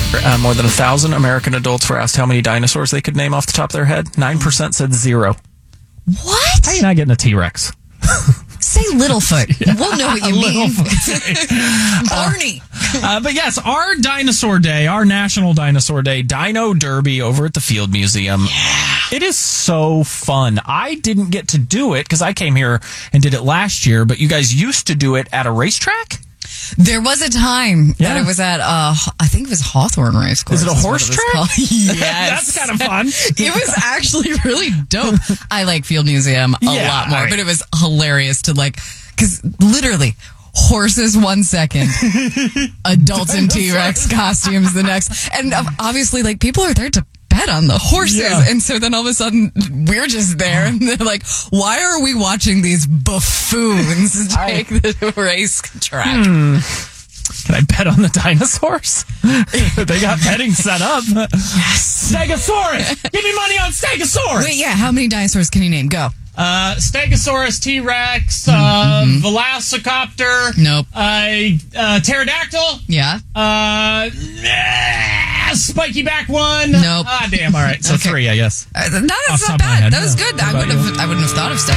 More than 1,000 American adults were asked how many dinosaurs they could name off the top of their head. 9% said 0. What? How are you not getting a T-Rex? Say Littlefoot. Yeah. We'll know what you mean. Barney. But yes, our dinosaur day, our National Dinosaur Day, Dino Derby over at the Field Museum. Yeah. It is so fun. I didn't get to do it because I came here and did it last year, but you guys used to do it at a racetrack? There was a time that it was at, I think it was Hawthorne Race Course. Is it a horse track? Yes. That's kind of fun. It was actually really dope. I like Field Museum a lot more, but it was hilarious to because literally, horses 1 second, adults in T-Rex costumes the next. And obviously, people are there to bet on the horses. Yeah. And so then all of a sudden, we're just there. And they're like, why are we watching these buffoons take the race track? Can I bet on the dinosaurs? They got betting set up. Yes. Stegosaurus! Give me money on Stegosaurus! Wait, how many dinosaurs can you name? Go. Stegosaurus, T-Rex, Velociraptor. Nope. Pterodactyl. Yeah. Spiky back one. Nope. Damn. All right. So 3, I guess. That's not bad. That was good. I wouldn't have thought of Stegosaurus.